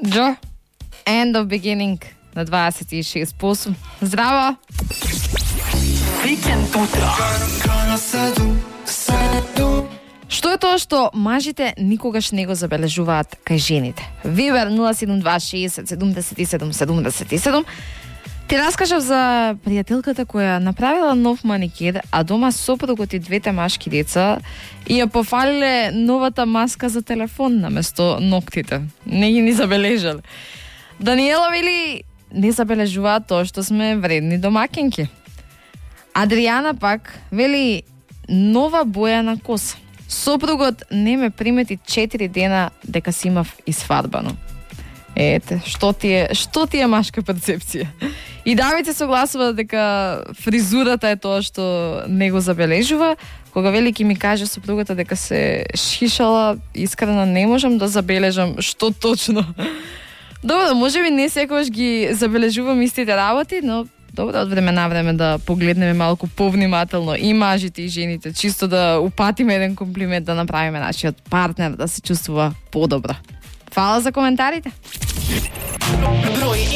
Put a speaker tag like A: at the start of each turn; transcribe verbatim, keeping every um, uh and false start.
A: Джо, End of Beginning на дваесет и шест по осем. Здраво!
B: Викенд утро.
A: Што е тоа што мажите никогаш не го забележуваат кај жените? Вибер нула седум два шест седумдесет и седум седумдесет и седум. Ти раскажав за пријателката која направила нов маникир, а дома сопругот и двете машки деца и ја пофалиле новата маска за телефон наместо ноктите. Не ги ни забележале. Даниела вели, не забележуваат тоа што сме вредни домакинки. Адријана пак вели, нова боја на коса. Сопругот не ме примети четири дена дека си имав изфарбано. Ете, што ти е, што ти е машка перцепција? И Давид се согласува дека фризурата е тоа што не го забележува. Кога вели ки ми каже сопругата дека се шишала, искрено не можам да забележам што точно. Добро, можеби не секогаш ги забележувам истите работи, но добро, од време на време да погледнеме малку повнимателно и мажите и жените, чисто да упатиме еден комплимент, да направиме нашиот партнер да се чувствува подобро. Фала за коментарите.